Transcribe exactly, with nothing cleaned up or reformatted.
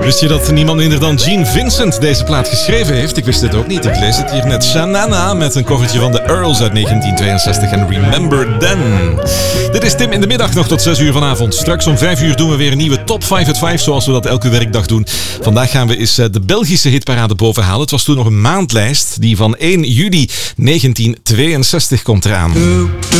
Wist je dat niemand minder dan Gene Vincent deze plaat geschreven heeft? Ik wist het ook niet. Ik lees het hier net. Shanana met een covertje van de Earls uit negentien tweeënzestig en Remember Then. Dit is Tim in de middag nog tot zes uur vanavond. Straks om vijf uur doen we weer een nieuwe Top vijf at vijf zoals we dat elke werkdag doen. Vandaag gaan we eens de Belgische hitparade bovenhalen. Het was toen nog een maandlijst die van één juli negentien tweeënzestig komt eraan.